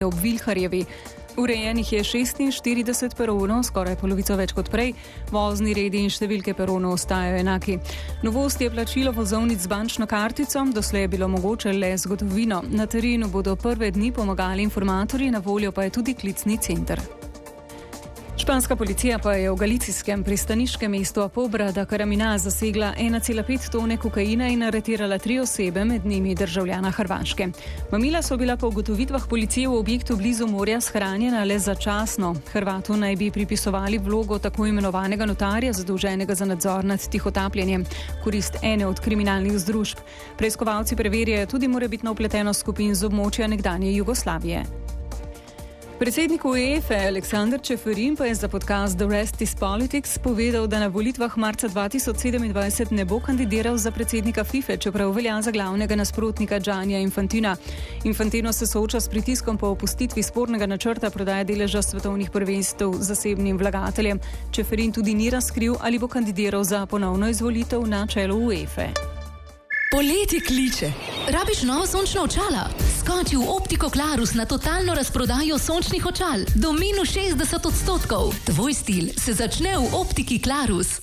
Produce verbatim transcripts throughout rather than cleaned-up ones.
ob Vilharjevi. Urejenih je šestinštirideset peronov, skoraj polovico več kot prej, vozni redi in številke peronov ostajajo enaki. Novost je plačilo vozovnic z bančno kartico, doslej je bilo mogoče le z gotovino. Na terenu bodo prve dni pomagali informatorji, na voljo pa je tudi klicni center. Španska policija pa je v galicijskem pristaniškem mestu Apobra da Karamina zasegla ena cela pet tone kokaina in aretirala tri osebe, med njimi državljana Hrvaške. Mamila so bila po ugotovitvah policije v objektu blizu morja shranjena le začasno. Hrvatu naj bi pripisovali vlogo tako imenovanega notarja, zadolženega za nadzor nad tihotapljenjem, korist ene od kriminalnih združb. Preiskovalci preverjajo tudi morebitno vpletenost skupin z območja nekdanje Jugoslavije. Predsednik UEFA Aleksander Čeferin pa je za podcast The Rest is Politics povedal, da na volitvah marca dva tisoč sedemindvajset ne bo kandidiral za predsednika FIFA, čeprav velja za glavnega nasprotnika Giannija Infantina. Infantino se sooča s pritiskom po opustitvi spornega načrta prodaje deleža svetovnih prvenstev zasebnim vlagateljem. Čeferin tudi ni razkril, ali bo kandidiral za ponovno izvolitev na čelu UEFA. Poletje kliče. Rabiš novo sončno očala? Skoči v Optiko Clarus na totalno razprodajo sončnih očal. Do minus šestdeset odstotkov. Tvoj stil se začne v Optiki Clarus.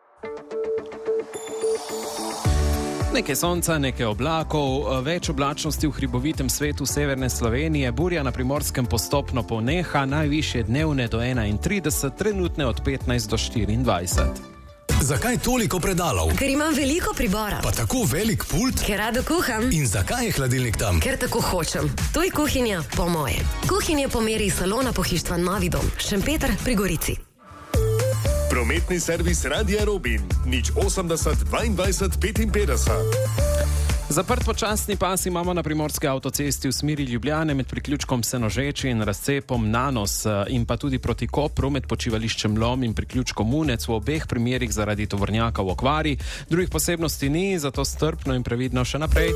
Nekaj sonca, nekaj oblakov, več oblačnosti v hribovitem svetu severne Slovenije, burja na Primorskem postopno poneha, najvišje dnevne do enaintrideset, trenutne od petnajst do štiriindvajset. Zakaj toliko predalov? Ker imam veliko pribora. Pa tako velik pult? Ker rado kuham. In zakaj je hladilnik tam? Ker tako hočem. To je kuhinja po moje. Kuhinja po meri salona pohištva Novi dom. Šempeter pri Gorici. Prometni servis Radia Robin. nič osemdeset dvaindvajset petinpetdeset. Zaprt počasni pas imamo na primorski avtocesti v smeri Ljubljane med priključkom Senožeči in razcepom Nanos in pa tudi proti Kopru med počivališčem Lom in priključkom Munec, v obeh primerih zaradi tovornjaka v okvari. Drugih posebnosti ni, zato strpno in previdno še naprej.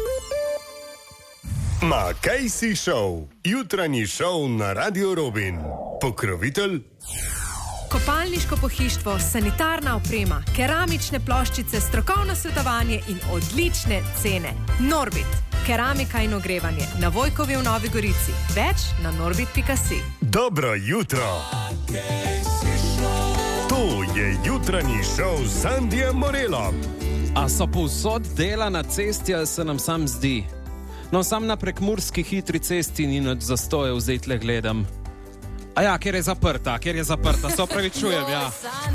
Ma kaj si šov? Jutranji šov na Radio Robin. Pokrovitelj? Kopalniško pohištvo, sanitarna oprema, keramične ploščice, strokovno svetovanje in odlične cene. Norbit, keramika in ogrevanje. Na Vojkovi v Novi Gorici. Več na norbit pika si. Dobro jutro. To je jutranji šov s Sandijem Morelom. A so povsod dela na cesti, ali se nam sam zdi? No, sam na prekmurski hitri cesti ni noč zastojev, zdaj tle gledam. A ja, ker je zaprta, ker je zaprta, se opravičujem, ja.